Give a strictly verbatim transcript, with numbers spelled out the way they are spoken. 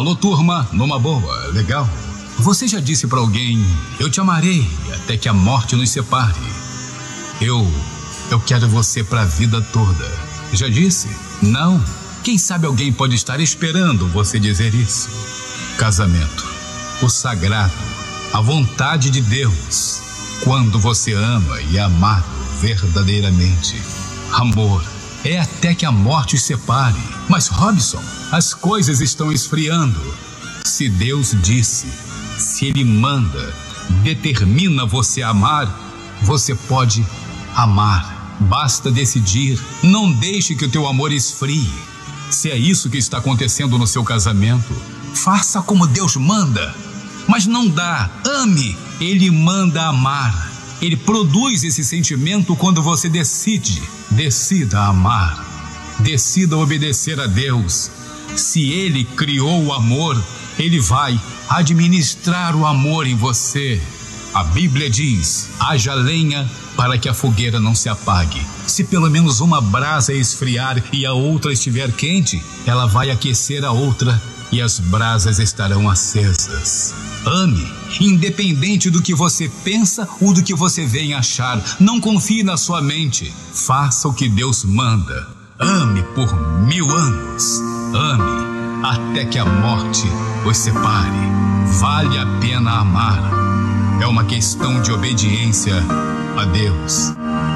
Alô, turma, numa boa, legal? Você já disse pra alguém, eu te amarei até que a morte nos separe. Eu, eu quero você pra vida toda. Já disse? Não? Quem sabe alguém pode estar esperando você dizer isso. Casamento, o sagrado, a vontade de Deus. Quando você ama e é amado verdadeiramente. Amor, é até que a morte os separe. Mas, Robson, as coisas estão esfriando. Se Deus disse, se Ele manda, determina você a amar, você pode amar. Basta decidir. Não deixe que o teu amor esfrie. Se é isso que está acontecendo no seu casamento, faça como Deus manda. Mas não dá. Ame. Ele manda amar. Ele produz esse sentimento quando você decide. Decida amar. Decida obedecer a Deus. Se Ele criou o amor, Ele vai administrar o amor em você. A Bíblia diz, haja lenha para que a fogueira não se apague. Se pelo menos uma brasa esfriar e a outra estiver quente, ela vai aquecer a outra e as brasas estarão acesas. Ame, independente do que você pensa ou do que você venha achar. Não confie na sua mente. Faça o que Deus manda. Ame por mil anos. Ame até que a morte os separe. Vale a pena amar. É uma questão de obediência a Deus.